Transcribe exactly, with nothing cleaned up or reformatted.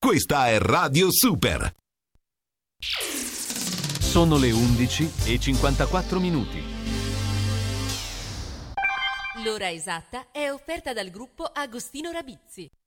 Questa è Radio Super. Sono le undici e cinquantaquattro minuti. L'ora esatta è offerta dal gruppo Agostino Rabizzi.